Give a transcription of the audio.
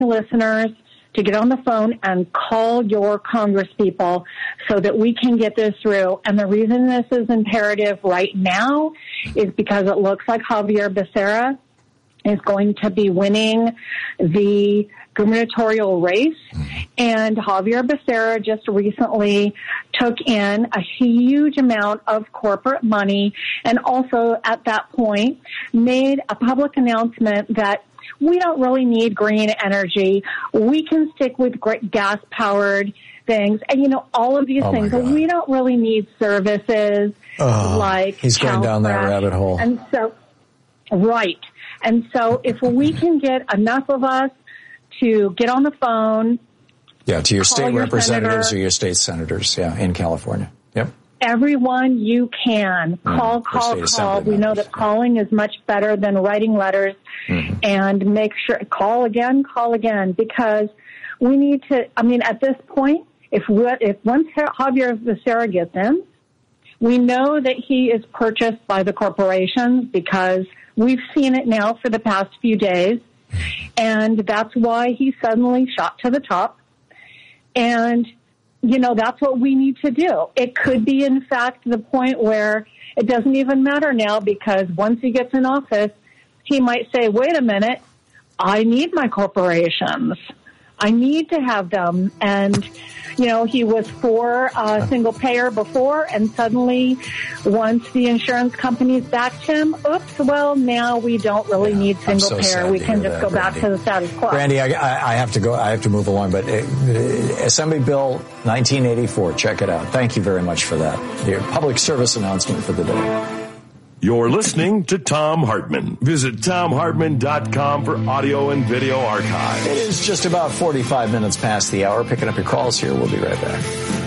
listeners to get on the phone and call your congresspeople so that we can get this through. And the reason this is imperative right now is because it looks like Javier Becerra is going to be winning the gubernatorial race. And Javier Becerra just recently took in a huge amount of corporate money and also at that point made a public announcement that we don't really need green energy. We can stick with gas-powered things. And, all of these things. But we don't really need services like he's going down that rabbit hole. And so, right. And so if we can get enough of us to get on the phone. Yeah, to your state representatives or your state senators, in California. Yep. Everyone you can. Call. We know that calling is much better than writing letters. And make sure, call again, because we need to, at this point, if once Javier Becerra gets in, we know that he is purchased by the corporations because we've seen it now for the past few days. And that's why he suddenly shot to the top. And, that's what we need to do. It could be, in fact, the point where it doesn't even matter now because once he gets in office, he might say, wait a minute, I need my corporations. I need to have them. And, he was for single payer before, and suddenly once the insurance companies backed him, now we don't really need single payer. We can just go back to the status quo. Brandy, I have to go. I have to move along. But Assembly Bill 1984, check it out. Thank you very much for that. Your public service announcement for the day. You're listening to Thom Hartmann. Visit ThomHartmann.com for audio and video archives. It is just about 45 minutes past the hour. Picking up your calls here. We'll be right back.